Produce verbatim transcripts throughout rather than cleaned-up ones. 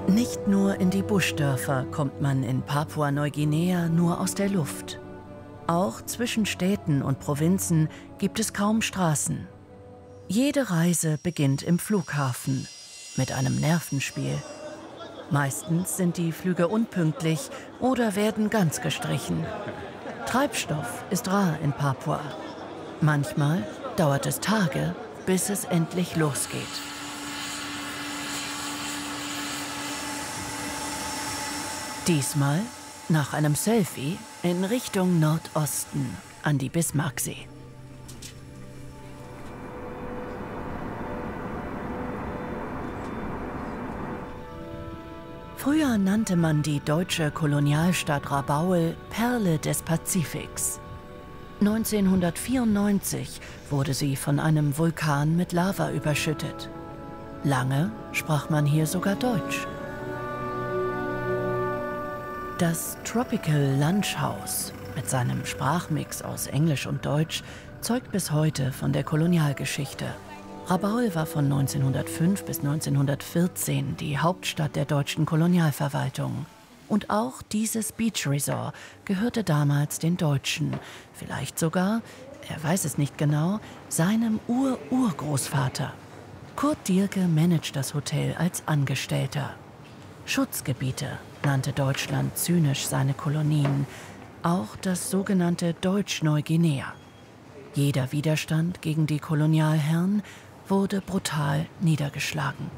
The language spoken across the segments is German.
Nicht nur in die Buschdörfer kommt man in Papua-Neuguinea nur aus der Luft. Auch zwischen Städten und Provinzen gibt es kaum Straßen. Jede Reise beginnt im Flughafen mit einem Nervenspiel. Meistens sind die Flüge unpünktlich oder werden ganz gestrichen. Treibstoff ist rar in Papua. Manchmal dauert es Tage, bis es endlich losgeht. Diesmal, nach einem Selfie, in Richtung Nordosten, an die Bismarcksee. Früher nannte man die deutsche Kolonialstadt Rabaul Perle des Pazifiks. neunzehnhundertvierundneunzig wurde sie von einem Vulkan mit Lava überschüttet. Lange sprach man hier sogar Deutsch. Das Tropical Lunch House mit seinem Sprachmix aus Englisch und Deutsch zeugt bis heute von der Kolonialgeschichte. Rabaul war von neunzehnhundertfünf bis neunzehnhundertvierzehn die Hauptstadt der deutschen Kolonialverwaltung. Und auch dieses Beach Resort gehörte damals den Deutschen, vielleicht sogar, er weiß es nicht genau, seinem Ur-Urgroßvater. Kurt Dierke managt das Hotel als Angestellter. Schutzgebiete nannte Deutschland zynisch seine Kolonien, auch das sogenannte Deutsch-Neuguinea. Jeder Widerstand gegen die Kolonialherren wurde brutal niedergeschlagen.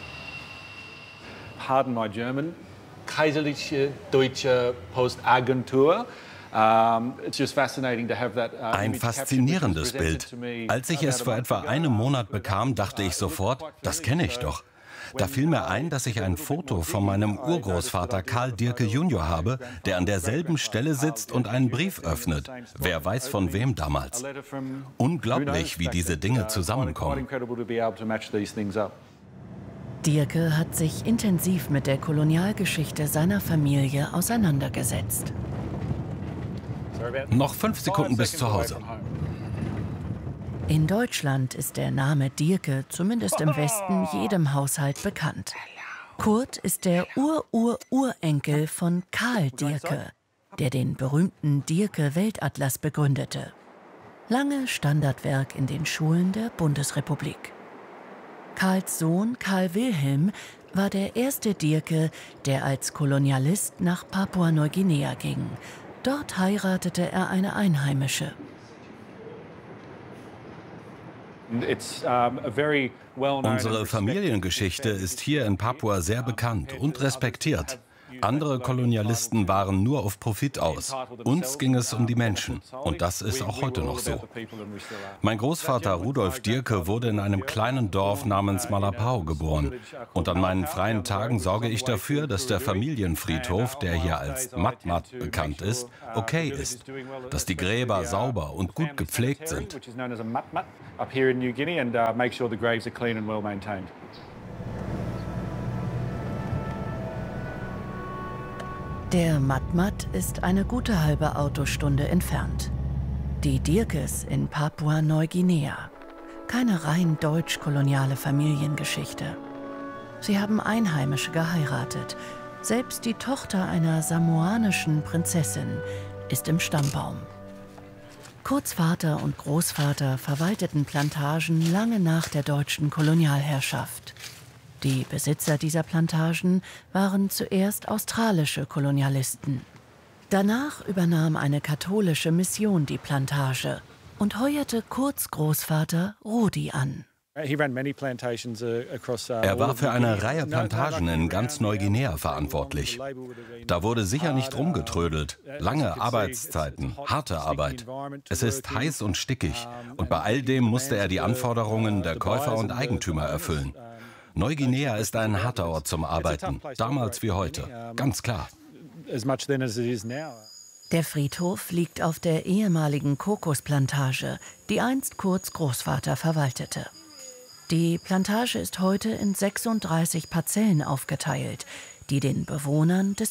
Pardon my German. Kaiserliche Deutsche Postagentur. Ein faszinierendes Bild. Als ich es vor etwa einem Monat bekam, dachte ich sofort, das kenne ich doch. Da fiel mir ein, dass ich ein Foto von meinem Urgroßvater Karl Dierke Junior habe, der an derselben Stelle sitzt und einen Brief öffnet. Wer weiß von wem damals. Unglaublich, wie diese Dinge zusammenkommen. Dierke hat sich intensiv mit der Kolonialgeschichte seiner Familie auseinandergesetzt. Noch fünf Sekunden bis zu Hause. In Deutschland ist der Name Dierke, zumindest im Westen, jedem Haushalt bekannt. Kurt ist der Ur-Ur-Urenkel von Karl Dierke, der den berühmten Dierke-Weltatlas begründete. Lange Standardwerk in den Schulen der Bundesrepublik. Karls Sohn Karl Wilhelm war der erste Dierke, der als Kolonialist nach Papua-Neuguinea ging. Dort heiratete er eine Einheimische. Unsere Familiengeschichte ist hier in Papua sehr bekannt und respektiert. Andere Kolonialisten waren nur auf Profit aus. Uns ging es um die Menschen. Und das ist auch heute noch so. Mein Großvater Rudolf Dierke wurde in einem kleinen Dorf namens Malapau geboren. Und an meinen freien Tagen sorge ich dafür, dass der Familienfriedhof, der hier als Matmat bekannt ist, okay ist. Dass die Gräber sauber und gut gepflegt sind. Der Matmat ist eine gute halbe Autostunde entfernt. Die Dierkes in Papua-Neuguinea. Keine rein deutsch-koloniale Familiengeschichte. Sie haben Einheimische geheiratet. Selbst die Tochter einer samoanischen Prinzessin ist im Stammbaum. Kurts Vater und Großvater verwalteten Plantagen lange nach der deutschen Kolonialherrschaft. Die Besitzer dieser Plantagen waren zuerst australische Kolonialisten. Danach übernahm eine katholische Mission die Plantage und heuerte Kurts Großvater Rudi an. Er war für eine Reihe Plantagen in ganz Neuguinea verantwortlich. Da wurde sicher nicht rumgetrödelt. Lange Arbeitszeiten, harte Arbeit. Es ist heiß und stickig und bei all dem musste er die Anforderungen der Käufer und Eigentümer erfüllen. Neuguinea ist ein harter Ort zum Arbeiten, damals wie heute, ganz klar. Der Friedhof liegt auf der ehemaligen Kokosplantage, die einst Kurts Großvater verwaltete. Die Plantage ist heute in sechsunddreißig Parzellen aufgeteilt, die den Bewohnern des